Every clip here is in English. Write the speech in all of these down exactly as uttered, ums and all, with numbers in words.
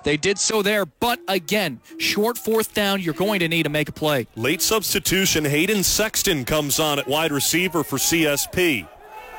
They did so there, but again, short fourth down, you're going to need to make a play. Late substitution, Hayden Sexton comes on at wide receiver for C S P.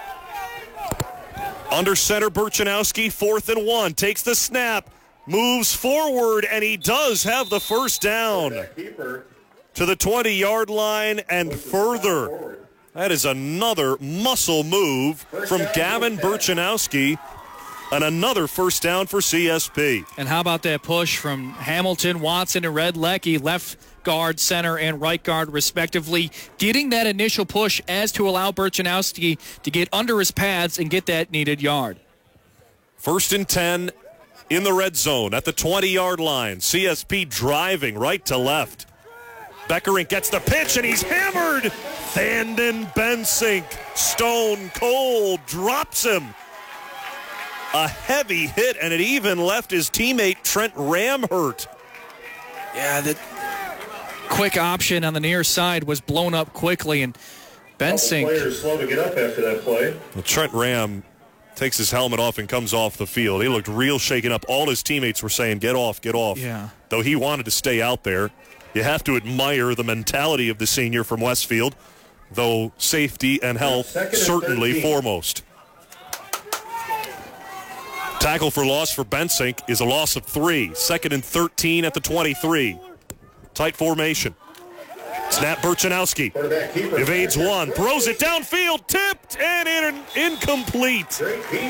Under center, Burchanowski, fourth and one, takes the snap, moves forward, and he does have the first down to the twenty-yard line and further. That is another muscle move from Gavin Burchanowski, and another first down for C S P. And how about that push from Hamilton, Watson, and Red Lecky, left guard, center, and right guard, respectively, getting that initial push as to allow Burchanowski to get under his pads and get that needed yard. First and ten in the red zone at the twenty-yard line. C S P driving right to left. Beckerink gets the pitch, and he's hammered. Thandon Bensink, stone cold, drops him. A heavy hit, and it even left his teammate Trent Ram hurt. Yeah, the quick option on the near side was blown up quickly, and Bensink. Players slow to get up after that play. Well, Trent Ram takes his helmet off and comes off the field. He looked real shaken up. All his teammates were saying, get off, get off. Yeah. Though he wanted to stay out there. You have to admire the mentality of the senior from Westfield, though safety and health certainly foremost. Tackle for loss for Bensink is a loss of three. Second and thirteen at the twenty-three. Tight formation. Snap, Burchanowski evades one, throws it downfield, tipped, and in, incomplete.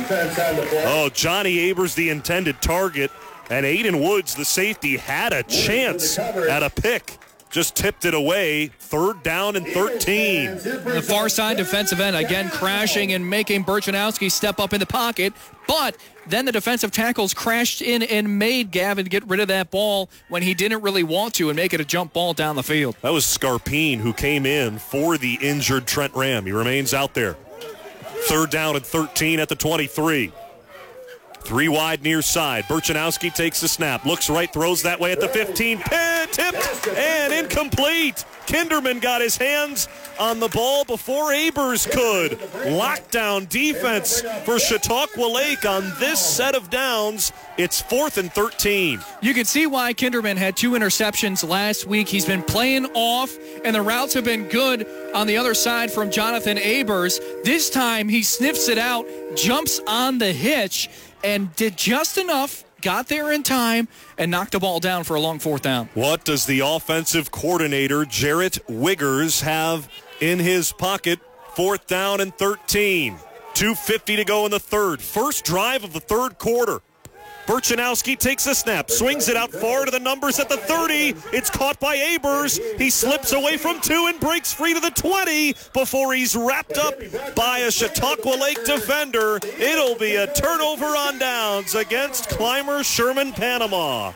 Oh, Johnny Abers, the intended target, and Aiden Woods, the safety, had a chance at a pick. Just tipped it away. Third down and thirteen. The far side defensive end, again crashing and making Burchanowski step up in the pocket. But then the defensive tackles crashed in and made Gavin get rid of that ball when he didn't really want to and make it a jump ball down the field. That was Scarpine who came in for the injured Trent Ram. He remains out there. Third down and thirteen at the twenty-three. Three wide near side. Burchanowski takes the snap. Looks right, throws that way at the fifteen. Pin, tipped and incomplete. Kinderman got his hands on the ball before Abers could. Lockdown defense for Chautauqua Lake on this set of downs. It's fourth and thirteen. You can see why Kinderman had two interceptions last week. He's been playing off, and the routes have been good on the other side from Jonathan Abers. This time he sniffs it out, jumps on the hitch, and did just enough, got there in time, and knocked the ball down for a long fourth down. What does the offensive coordinator, Jarrett Wiggers, have in his pocket? Fourth down and thirteen. two fifty to go in the third. First drive of the third quarter. Burchanowski takes a snap, swings it out far to the numbers at the thirty. It's caught by Abers. He slips away from two and breaks free to the twenty before he's wrapped up by a Chautauqua Lake defender. It'll be a turnover on downs against Clymer Sherman Panama.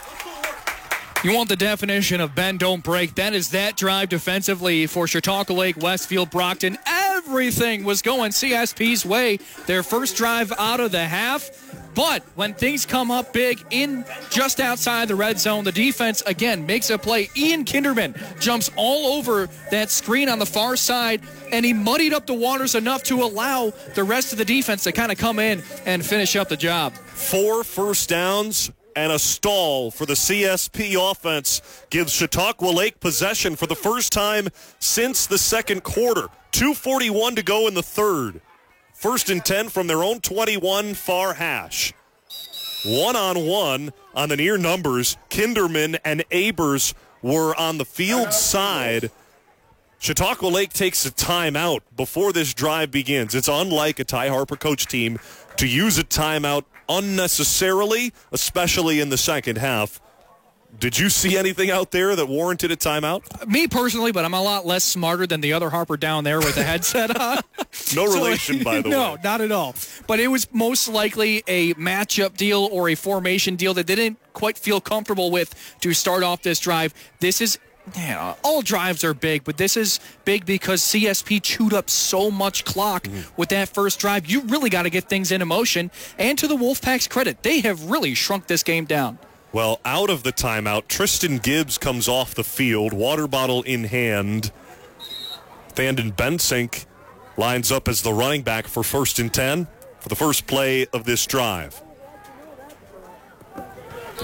You want the definition of bend, don't break. That is that drive defensively for Chautauqua Lake, Westfield, Brockton. Everything was going C S P's way. Their first drive out of the half. But when things come up big in just outside the red zone, the defense, again, makes a play. Ian Kinderman jumps all over that screen on the far side, and he muddied up the waters enough to allow the rest of the defense to kind of come in and finish up the job. Four first downs and a stall for the C S P offense gives Chautauqua Lake possession for the first time since the second quarter. two forty-one to go in the third. First and ten from their own twenty-one, far hash. One-on-one on the near numbers. Kinderman and Abers were on the field side. Chautauqua Lake takes a timeout before this drive begins. It's unlike a Ty Harper coach team to use a timeout unnecessarily, especially in the second half. Did you see anything out there that warranted a timeout? Me personally, but I'm a lot less smarter than the other Harper down there with the headset on. No relation, so, by the no, way. No, not at all. But it was most likely a matchup deal or a formation deal that they didn't quite feel comfortable with to start off this drive. This is, yeah, all drives are big, but this is big because C S P chewed up so much clock mm-hmm. with that first drive. You really got to get things into motion. And to the Wolfpack's credit, they have really shrunk this game down. Well, out of the timeout, Tristan Gibbs comes off the field, water bottle in hand. Thandon Bensink lines up as the running back for first and ten for the first play of this drive.